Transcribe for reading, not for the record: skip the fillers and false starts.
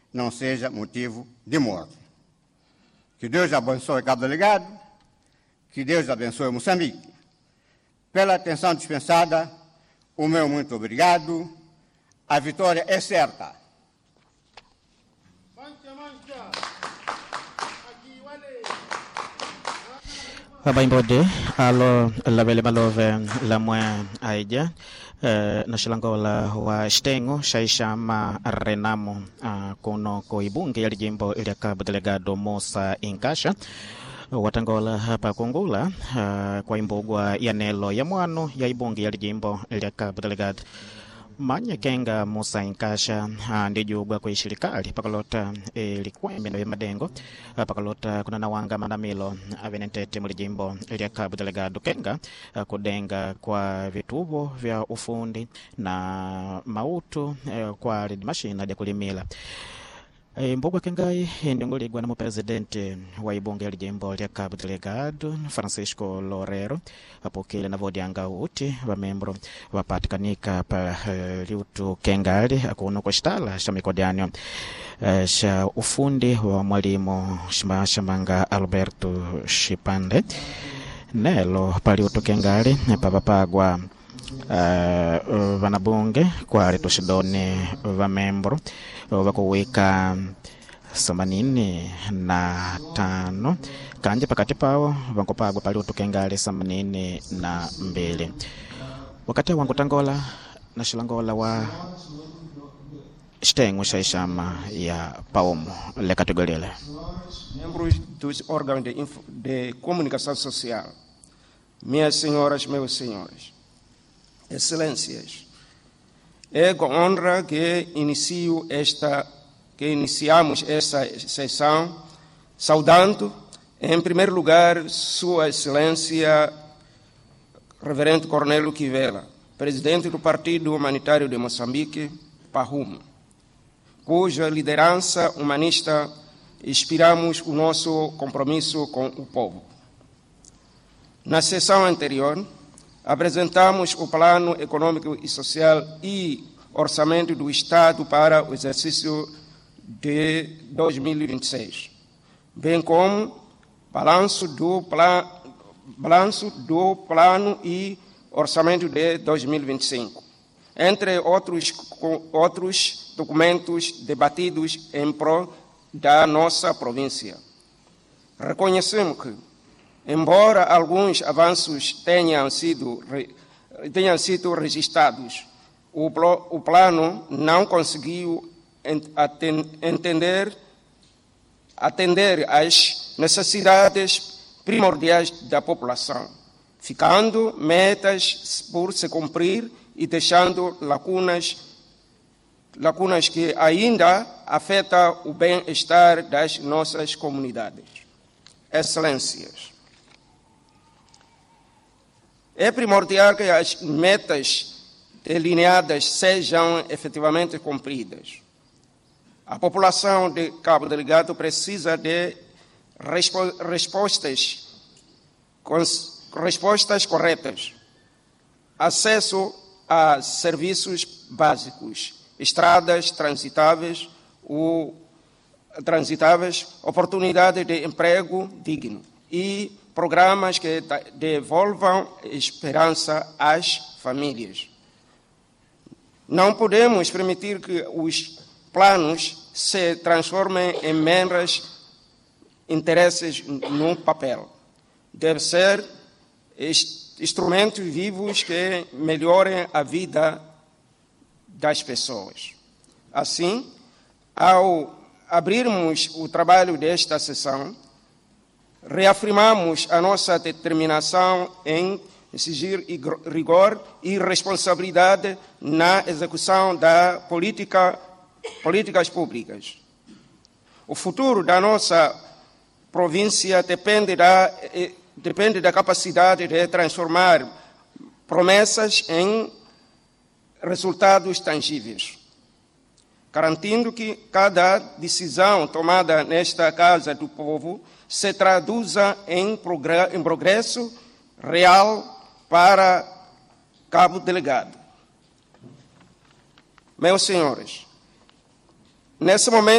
não seja motivo de morte. Que Deus abençoe Cabo Delgado, que Deus abençoe Moçambique. Pela atenção dispensada, o meu muito obrigado. A vitória é certa. Abaimbode alo labele malove la mwe aija na shilangola wa Shtengo shaisha ma renamo kuno ko ibunge ya jimbo ya Cabo Delgado Musa Inkasha watangola hapa Kongula kwa imbogwa ya nelo ya mwano ya ibunge ya jimbo ya Cabo Delgado Manya Kenga Musa Inkasha ndijugwa kwa shirikali pakalota likwembe na madengo pakalota kuna nawanga manamilo avenentete muri jimbo ya Cabo Delgado Kenga kudenga kwa vituvo vya ufundi na mautu kwa mashina ya kulimila. Mbogwa Kengai ndingoligwa na mupresidente wa ibunge ya jimbo ya Cabo Delgado Francisco Loureiro apokele na vodianga uti wa membro wapatikanika pa liutu Kengali akuno kwa shtala shamikodiano sha ufundi wa mwalimu Shamanga Alberto Shipande nelo paliutu Kengali papapagwa vanabunge kwa retoshidone va membro vakuwika 85 kanje pakati pao vankopagwa paliutu Kengali 82 wakati wangu tangola na shilangola wa Shtengo shaishama ya paumo le categoria membros dos órgãos de comunicação social, minhas senhoras, meus senhores, excelências, é com honra que iniciamos esta sessão, saudando, em primeiro lugar, Sua Excelência, Reverendo Cornélio Quivela, presidente do Partido Humanitário de Moçambique, PAHUM, cuja liderança humanista inspiramos o nosso compromisso com o povo. Na sessão anterior, apresentamos o Plano Econômico e Social e Orçamento do Estado para o exercício de 2026, bem como balanço do Plano e Orçamento de 2025, entre outros documentos debatidos em prol da nossa província. Reconhecemos que, embora alguns avanços tenham sido registrados, o plano não conseguiu atender às necessidades primordiais da população, ficando metas por se cumprir e deixando lacunas que ainda afetam o bem-estar das nossas comunidades. Excelências, é primordial que as metas delineadas sejam efetivamente cumpridas. A população de Cabo Delgado precisa de respostas corretas, acesso a serviços básicos, estradas transitáveis, oportunidade de emprego digno e programas que devolvam esperança às famílias. Não podemos permitir que os planos se transformem em meros interesses no papel. Devem ser instrumentos vivos que melhorem a vida das pessoas. Assim, ao abrirmos o trabalho desta sessão, reafirmamos a nossa determinação em exigir rigor e responsabilidade na execução das políticas públicas. O futuro da nossa província depende da capacidade de transformar promessas em resultados tangíveis, garantindo que cada decisão tomada nesta Casa do Povo se traduza em progresso real para Cabo Delgado. Meus senhores, nesse momento